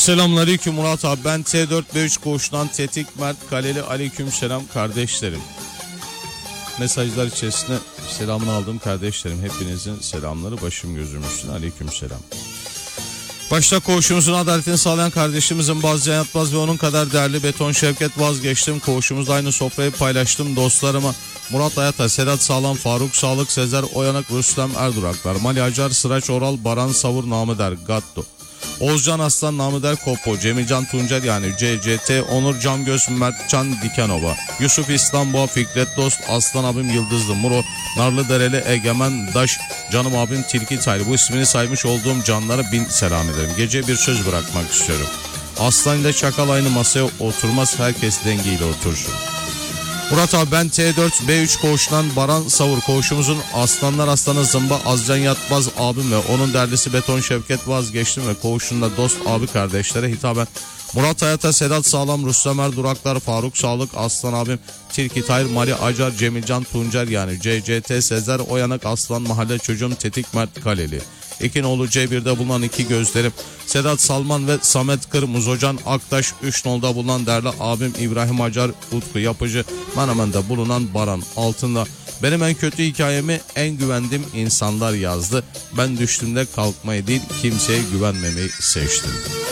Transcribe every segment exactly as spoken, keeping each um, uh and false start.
Selamünaleyküm Murat abi, ben T dört B üç koğuştan Tetik Mert Kaleli, aleyküm selam kardeşlerim. Mesajlar içerisinde selamını aldığım kardeşlerim, hepinizin selamları başım gözüm üstüne, aleyküm selam. Başta koğuşumuzun adaletini sağlayan kardeşimizin Bazı Yatmaz ve onun kadar değerli Beton Şevket vazgeçtim. Koğuşumuzda aynı sofrayı paylaştım dostlarıma. Murat Ayata, Sedat Sağlam, Faruk Sağlık, Sezer Oyanık, Rüstem Erduraklar, Mali Acar, Sıraç Oral, Baran Savur, namı der Gatto, Oğuzcan Aslan, namı der Kopo, Cemilcan Tuncer yani C C T, Onur Camgöz, Mertcan Dikenova, Yusuf İstanbul, Fikret Dost, Aslan abim Yıldızlı, Muro, Narlıdereli, Egemen Daş, canım abim Tilki Taylı. Bu ismini saymış olduğum canlara bin selam ederim. Gece bir söz bırakmak istiyorum. Aslan ile Çakal aynı masaya oturmaz, herkes dengeyle otursun. Murat abi, ben T dört B üç koğuştan Baran Savur, koğuşumuzun Aslanlar Aslanı Zımba, Azcan Yatmaz abim ve onun derlisi Beton Şevket vazgeçtim ve koğuşunda dost abi kardeşlere hitaben Murat Hayata, Sedat Sağlam, Rüstem Erduraklar, Faruk Sağlık, Aslan abim Tilki Tayr, Mali Acar, Cemilcan Tuncer yani C C T, Sezer Oyanık, Aslan Mahalle Çocuğum Tetik Mert Kaleli, İkinoğlu C bir'de bulunan iki gözlerim Sedat Salman ve Samet Kır, Muzocan Aktaş, üç nolda bulunan değerli abim İbrahim Acar, Utku Yapıcı, Menemen'de bulunan Baran Altında. Benim en kötü hikayemi en güvendiğim insanlar yazdı. Ben düştüğümde kalkmayı değil, kimseye güvenmemeyi seçtim.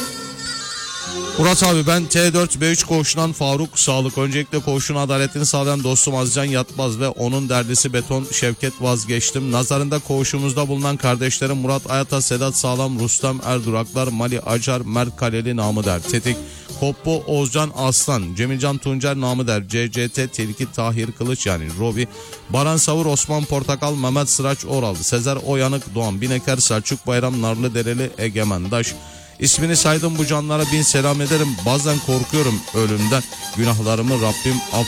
Murat abi, ben T dört B üç koğuşundan Faruk Sağlık. Öncelikle koğuşun adaletini sağlayan dostum Azcan Yatmaz ve onun derlisi Beton Şevket vazgeçtim. Nazarında koğuşumuzda bulunan kardeşlerim Murat Ayata, Sedat Sağlam, Rüstem Erduraklar, Mali Acar, Mert Kaleli, namı der Tetik, Koppo, Oğuzcan Aslan, Cemilcan Tuncer, namı der C C T, Tilki Tahir Kılıç yani Robi, Baran Savur, Osman Portakal, Mehmet Sıraç Oral, Sezer Oyanık, Doğan Bineker, Selçuk Bayram, Narlıdereli, Egemen Daş. İsmini saydım bu canlara bin selam ederim. Bazen korkuyorum ölümden. Günahlarımı Rabbim affetsin.